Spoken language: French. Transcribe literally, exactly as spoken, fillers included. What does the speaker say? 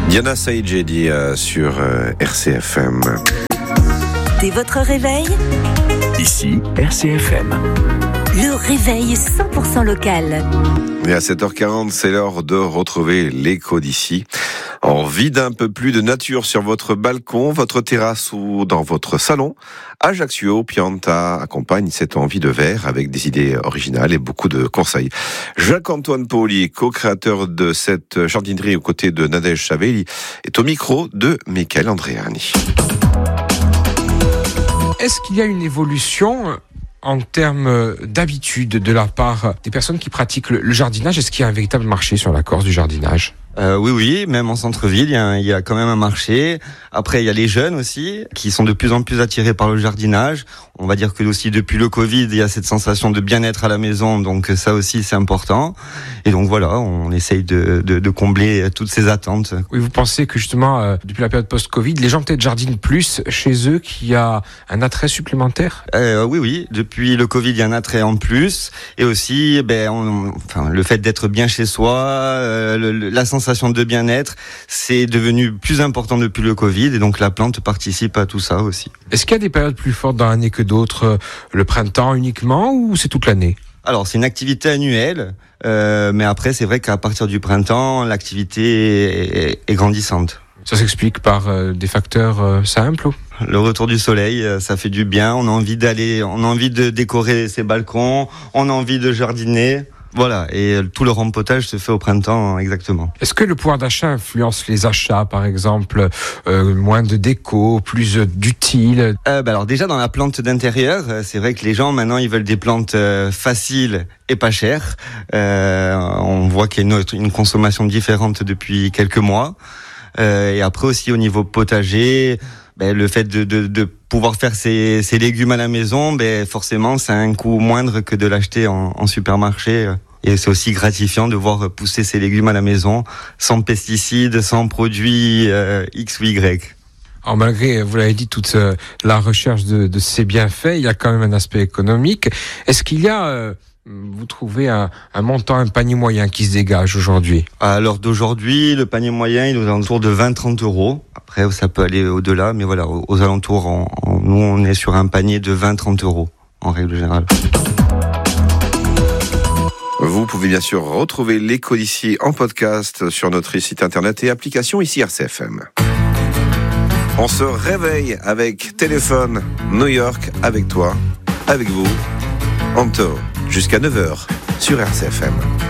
Diana Saïdjedi euh, sur euh, R C F M. Dès votre réveil, ici R C F M. Le réveil cent pour cent local. Et à sept heures quarante, c'est l'heure de retrouver l'écho d'ici. Envie d'un peu plus de nature sur votre balcon, votre terrasse ou dans votre salon? Ajaccio Pianta accompagne cette envie de verre avec des idées originales et beaucoup de conseils. Jacques-Antoine Paoli, co-créateur de cette jardinerie aux côtés de Nadège Chavelli, est au micro de Michael Andréani. Est-ce qu'il y a une évolution en termes d'habitude de la part des personnes qui pratiquent le jardinage? Est-ce qu'il y a un véritable marché sur la Corse du jardinage? Euh, oui, oui, même en centre-ville, il y, a, il y a quand même un marché. Après, il y a les jeunes aussi, qui sont de plus en plus attirés par le jardinage. On va dire que aussi depuis le Covid, il y a cette sensation de bien-être à la maison, donc ça aussi c'est important. Et donc voilà, on essaye de, de, de combler toutes ces attentes. Oui, vous pensez que justement, euh, depuis la période post-Covid, les gens peut-être jardinent plus chez eux, qu'il y a un attrait supplémentaire? euh, Oui, oui, depuis le Covid, il y a un attrait en plus. Et aussi, ben, on, enfin, le fait d'être bien chez soi, euh, le, la sensation de bien-être, c'est devenu plus important depuis le Covid. Et donc la plante participe à tout ça aussi. Est-ce qu'il y a des périodes plus fortes dans l'année que d'autres? Le printemps uniquement ou c'est toute l'année? Alors c'est une activité annuelle, euh, mais après c'est vrai qu'à partir du printemps, l'activité est, est grandissante. Ça s'explique par euh, des facteurs euh, simples? Le retour du soleil, ça fait du bien. On a envie d'aller, on a envie de décorer ses balcons, on a envie de jardiner. Voilà, et tout le rempotage se fait au printemps, exactement. Est-ce que le pouvoir d'achat influence les achats, par exemple, euh, moins de déco, plus d'utile? euh, bah Alors déjà, dans la plante d'intérieur, c'est vrai que les gens, maintenant, ils veulent des plantes euh, faciles et pas chères. Euh, on voit qu'il y a une, une consommation différente depuis quelques mois. Euh, et après aussi, au niveau potager, ben, le fait de, de, de pouvoir faire ses, ses légumes à la maison, ben, forcément, c'est un coût moindre que de l'acheter en, en supermarché. Et c'est aussi gratifiant de voir pousser ses légumes à la maison, sans pesticides, sans produits euh, X ou Y. Alors malgré, vous l'avez dit, toute euh, la recherche de, de ces bienfaits, il y a quand même un aspect économique. Est-ce qu'il y a... Euh vous trouvez un, un montant, un panier moyen qui se dégage aujourd'hui? À l'heure d'aujourd'hui, le panier moyen il est aux alentours de vingt à trente euros. Après, ça peut aller au-delà, mais voilà, aux, aux alentours, on, on, nous, on est sur un panier de vingt à trente euros, en règle générale. Vous pouvez bien sûr retrouver l'écho d'ici en podcast sur notre site internet et application ici R C F M. On se réveille avec téléphone New York avec toi, avec vous, Anto. Jusqu'à neuf heures sur R C F M.